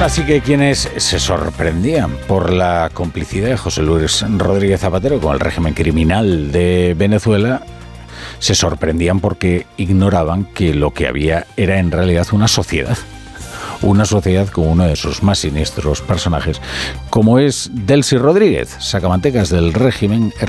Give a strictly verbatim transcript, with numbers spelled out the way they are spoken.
Así que quienes se sorprendían por la complicidad de José Luis Rodríguez Zapatero con el régimen criminal de Venezuela, se sorprendían porque ignoraban que lo que había era en realidad una sociedad. Una sociedad con uno de sus más siniestros personajes, como es Delcy Rodríguez, sacamantecas del régimen